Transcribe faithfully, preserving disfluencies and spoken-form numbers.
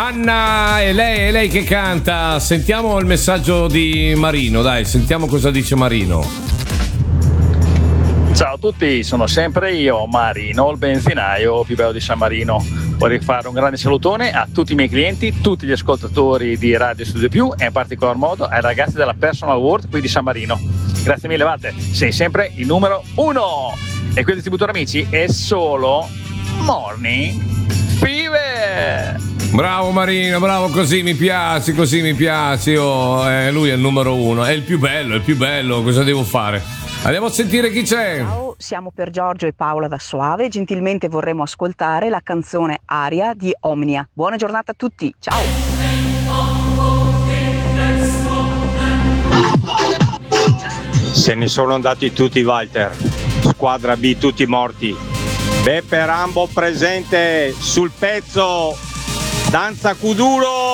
Anna, è lei, è lei che canta. Sentiamo il messaggio di Marino, dai, sentiamo cosa dice Marino. Ciao a tutti, sono sempre io, Marino, il benzinaio più bello di San Marino. Vorrei fare un grande salutone a tutti i miei clienti, tutti gli ascoltatori di Radio Studio Più e in particolar modo ai ragazzi della Personal World qui di San Marino. Grazie mille, Vate, sei sempre il numero uno. E qui il distributore amici è solo Morning Fever. Bravo Marino, bravo, così mi piace, così mi piace. Oh, eh, lui è il numero uno, è il più bello, è il più bello, cosa devo fare? Andiamo a sentire chi c'è. Ciao, siamo per Giorgio e Paola da Soave. Gentilmente vorremmo ascoltare la canzone Aria di Omnia. Buona giornata a tutti, ciao. Se ne sono andati tutti, Walter. Squadra B tutti morti. Beppe Rambo presente sul pezzo. Danza Kuduro.